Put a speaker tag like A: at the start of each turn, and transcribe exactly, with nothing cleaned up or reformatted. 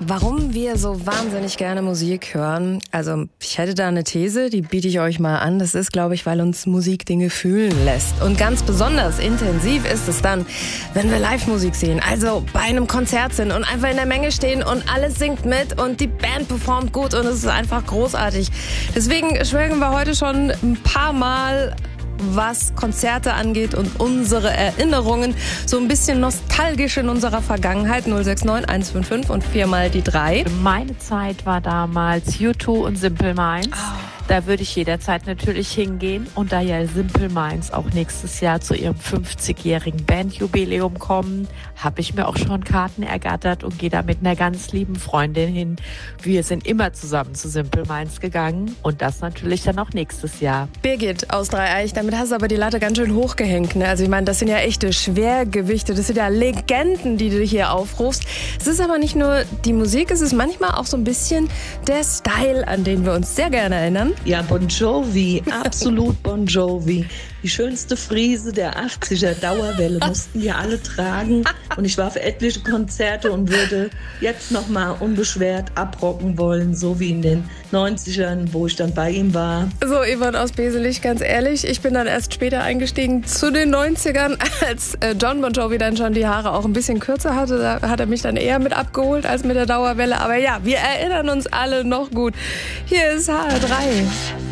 A: Warum wir so wahnsinnig gerne Musik hören, also ich hätte da eine These, die biete ich euch mal an. Das ist, glaube ich, weil uns Musik Dinge fühlen lässt. Und ganz besonders intensiv ist es dann, wenn wir Live-Musik sehen, also bei einem Konzert sind und einfach in der Menge stehen und alles singt mit und die Band performt gut und es ist einfach großartig. Deswegen schwelgen wir heute schon ein paar Mal, was Konzerte angeht und unsere Erinnerungen, so ein bisschen nostalgisch in unserer Vergangenheit. null sechs neun eins fünf fünf und viermal die drei.
B: Meine Zeit war damals U zwei und Simple Minds.
A: Oh.
B: Da würde ich jederzeit natürlich hingehen. Und da ja Simple Minds auch nächstes Jahr zu ihrem fünfzigjährigen Bandjubiläum kommen, habe ich mir auch schon Karten ergattert und gehe da mit einer ganz lieben Freundin hin. Wir sind immer zusammen zu Simple Minds gegangen und das natürlich dann auch nächstes Jahr.
A: Birgit aus Dreieich, damit hast du aber die Latte ganz schön hochgehängt. Ne? Also ich meine, das sind ja echte Schwergewichte, das sind ja Legenden, die du hier aufrufst. Es ist aber nicht nur die Musik, es ist manchmal auch so ein bisschen der Style, an den wir uns sehr gerne erinnern.
C: Ja, Bon Jovi, absolut Bon Jovi. Die schönste Frise der achtziger Dauerwelle mussten wir alle tragen. Und ich war für etliche Konzerte und würde jetzt nochmal unbeschwert abrocken wollen, so wie in den neunzigern, wo ich dann bei ihm war.
A: So, Yvonne aus Beselich, ganz ehrlich, ich bin dann erst später eingestiegen zu den neunzigern, als John Bon Jovi dann schon die Haare auch ein bisschen kürzer hatte. Da hat er mich dann eher mit abgeholt als mit der Dauerwelle. Aber ja, wir erinnern uns alle noch gut. Hier ist H R drei.